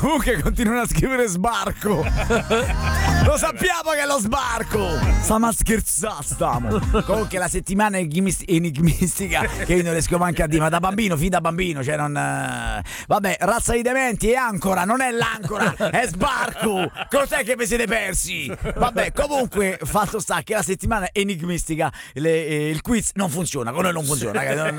Comunque continuano a scrivere sbarco. Lo sappiamo che è lo sbarco. Stiamo a scherzare, stiamo. Comunque la settimana enigmistica che io non riesco manco a dire, ma da bambino, fin da bambino, cioè non... Vabbè, razza di dementi, è ancora, non è l'ancora, è sbarco. Cos'è che vi siete persi? Vabbè, comunque, fatto sta che la settimana enigmistica, il quiz non funziona, con noi non funziona,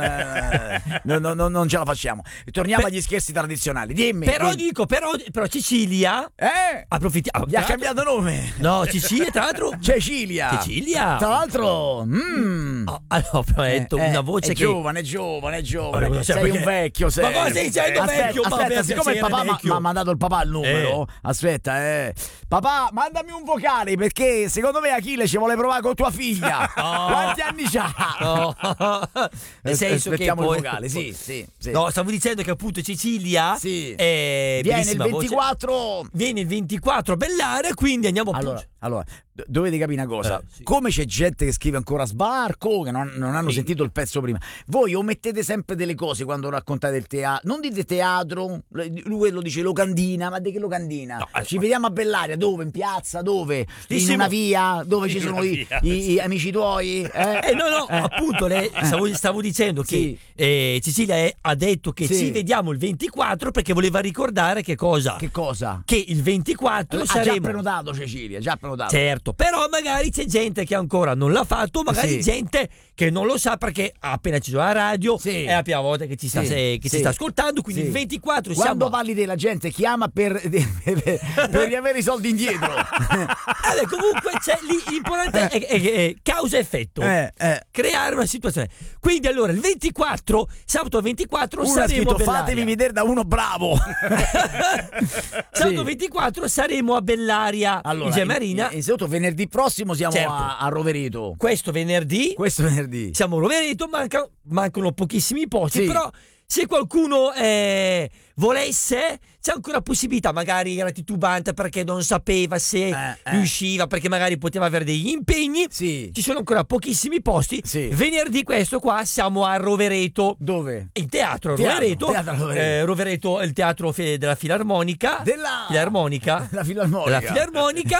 non ce la facciamo. Torniamo agli scherzi tradizionali. Dimmi. Però Cecilia approfittiamo. Gli ha cambiato nome. No, Cecilia, tra l'altro. Cecilia. Tra l'altro. Allora, detto una voce è che. Giovane. Allora, Sei un vecchio, sei. Ma cosa stai dicendo vecchio? Aspetta, siccome il papà mi ha mandato il papà il numero. Aspetta, papà, mandami un vocale perché secondo me Achille ci vuole provare con tua figlia. Quanti anni c'ha? No. Nel senso che aspettiamo poi, il vocale, sì. No, stavo dicendo che appunto Cecilia viene il 24. Viene il 24 a Bellaria, quindi andiamo appunto. Allora, dovete capire una cosa, come c'è gente che scrive ancora sbarco, che non hanno sentito il pezzo prima, voi omettete sempre delle cose quando raccontate il teatro, non dite teatro, lui lo dice locandina, ma di che locandina? No, ci vediamo a Bellaria, dove? In piazza, dove? In una via, dove ci sono i amici tuoi? Appunto, stavo dicendo che Cecilia ha detto che ci vediamo il 24 perché voleva ricordare che cosa? Che cosa? Che il 24 saremo... già prenotato Cecilia, già prenotato. Certo, però magari c'è gente che ancora non l'ha fatto, magari gente che non lo sa perché ha appena acceso la radio, è la prima volta che ci sta, ci sta ascoltando, quindi il 24 quando parli della gente chiama per riavere i soldi indietro. Allora, comunque c'è l'importante è causa effetto, creare una situazione. Quindi allora il 24, sabato 24 uno saremo a Bellaria. Fatevi vedere da uno bravo. Sabato 24 saremo a Bellaria, in Gemarina. Innanzitutto venerdì prossimo siamo a Rovereto. Questo venerdì siamo a Rovereto, mancano pochissimi posti, però se qualcuno volesse, c'è ancora possibilità, magari era titubante perché non sapeva se riusciva, perché magari poteva avere degli impegni. Ci sono ancora pochissimi posti. Venerdì questo qua siamo a Rovereto. Dove? In teatro Rovereto. Rovereto è il teatro della Filarmonica. La Filarmonica.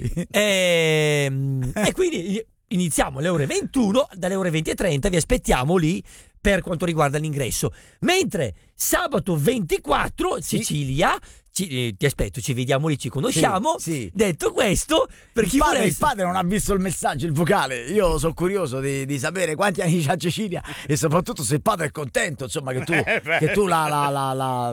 E quindi iniziamo alle ore 21, dalle ore 20:30 vi aspettiamo lì per quanto riguarda l'ingresso. Mentre sabato 24 Cecilia, ti aspetto, ci vediamo lì, ci conosciamo. Detto questo, per chi vuole... Il padre non ha visto il messaggio, il vocale. Io sono curioso di sapere quanti anni c'ha Cecilia e soprattutto se il padre è contento, insomma, che tu la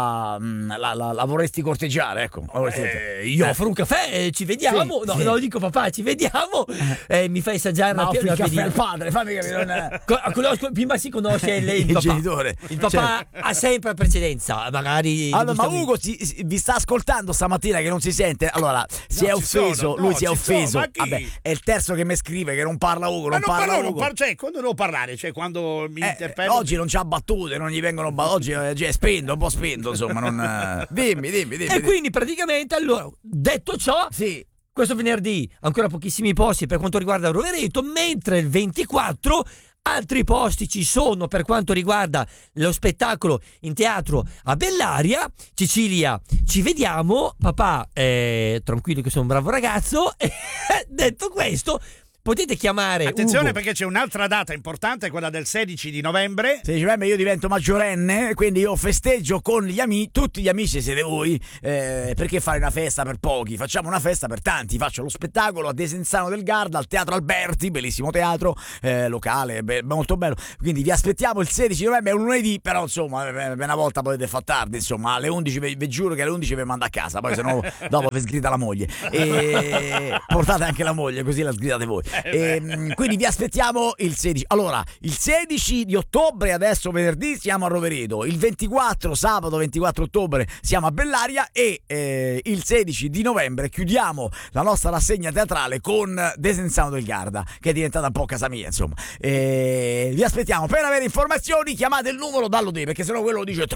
vorresti corteggiare, ecco. Io offro un caffè, ci vediamo. No, dico papà, ci vediamo. Mi fai assaggiare una offri il caffè al padre, fammi capire. Prima si conosce il papà. Genitore. Il papà ha sempre precedenza, magari. Allora, ma Ugo vi sta ascoltando stamattina che non si sente. Allora, si è offeso, lui si è offeso. Vabbè, è il terzo che mi scrive che non parla Ugo, non parla Ugo. Quando devo parlare, cioè quando mi interpello. Oggi non c'ha battute, non gli vengono oggi è spento, un po' spento, insomma, non dimmi. E quindi praticamente, allora, detto ciò, questo venerdì ancora pochissimi posti per quanto riguarda Rovereto, mentre il 24 altri posti ci sono per quanto riguarda lo spettacolo in teatro a Bellaria. Cecilia, ci vediamo. Papà, tranquillo che sono un bravo ragazzo. Detto questo, potete chiamare attenzione Ugo. Perché c'è un'altra data importante, quella del 16 di novembre. 16 novembre io divento maggiorenne, quindi io festeggio con gli amici, tutti gli amici siete voi, perché fare una festa per pochi? Facciamo una festa per tanti, faccio lo spettacolo a Desenzano del Garda, al Teatro Alberti, bellissimo teatro, locale, molto bello, quindi vi aspettiamo il 16 novembre, è un lunedì, però insomma, una volta potete far tardi, insomma, alle 11 vi giuro che alle 11 vi mando a casa, poi se no dopo vi sgrida la moglie, e portate anche la moglie, così la sgridate voi. Quindi vi aspettiamo il 16. Allora, il 16 di ottobre, adesso venerdì, siamo a Rovereto. Il 24, sabato 24 ottobre, siamo a Bellaria. E il 16 di novembre chiudiamo la nostra rassegna teatrale con Desenzano del Garda, che è diventata un po' casa mia, insomma. Vi aspettiamo. Per avere informazioni chiamate il numero dallo D, perché sennò quello lo dice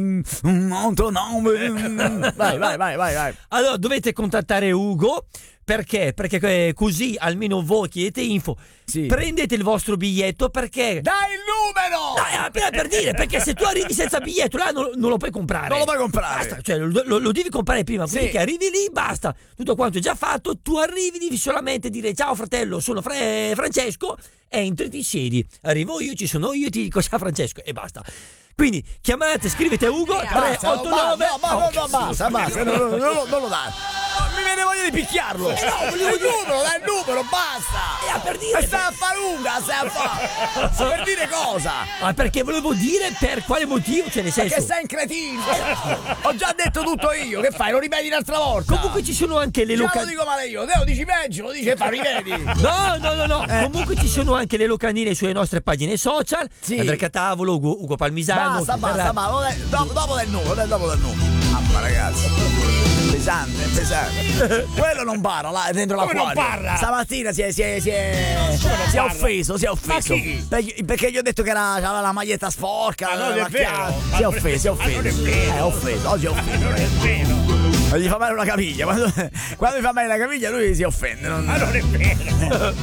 389. Vai. Allora, dovete contattare Ugo Perché? Perché così almeno voi chiedete info. Sì. Prendete il vostro biglietto perché. Dai il numero! Dai, per dire, perché se tu arrivi senza biglietto là non lo puoi comprare. Non lo puoi comprare. Basta, cioè lo devi comprare prima. Sì. Perché arrivi lì, basta. Tutto quanto è già fatto. Tu arrivi, devi solamente dire ciao fratello, sono Francesco. Entri, ti siedi. Arrivo io, ci sono io, ti dico ciao Francesco e basta. Quindi chiamate, scrivete a Ugo 389. Basta, non lo dai. Mi viene voglia di picchiarlo. No, volevo dai il numero, basta. Per dire. Stai a fare lunga, per dire cosa? Ma perché volevo dire per quale motivo, cioè nel senso. Perché sei un cretino. Ho già detto tutto io, che fai? Lo ripeti un'altra volta. Comunque ci sono anche le locandine. Lo dico male io, te lo dici peggio, lo dici e fai, ripeti. No. Comunque ci sono anche le locandine sulle nostre pagine social. Sì. Andrea Catavolo, Ugo Palmisano. Basta. Dopo del numero. Mamma ragazzi. Pesante. Quello non parla là dentro l'acquario. Non parla? Stamattina si è offeso. Perché gli ho detto che aveva la maglietta sporca. Ma non è vero. Si è offeso. Oggi è offeso. Non è vero. Gli fa male una caviglia. Quando gli fa male la caviglia lui si offende. Ma non è vero.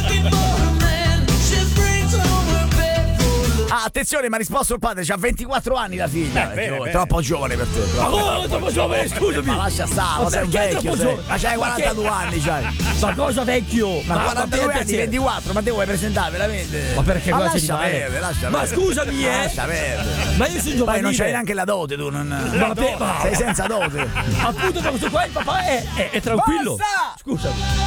Attenzione, mi ha risposto il padre, c'ha 24 anni la figlia. Bene. Troppo giovane per te. Troppo giovane, scusami. Ma lascia stare, sei un vecchio. Ma c'hai 42 anni, c'hai. Ma cosa vecchio? Ma 42 anni, 24, ma te vuoi presentare veramente? Ma perché lascia perdere. Ma scusami, lascia perdere. Ma io sono giovane. Non c'hai neanche la dote, tu sei senza dote. Appunto, questo qua il papà è tranquillo. Basta! Scusami.